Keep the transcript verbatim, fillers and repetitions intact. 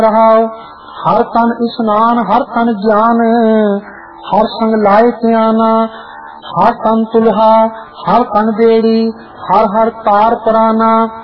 रहाओ। हर तन स्नान हर तन ज्ञान, हर संग लाए त्याना। हर तन तुल्हा हर तन बेड़ी, हर हर तार पराना।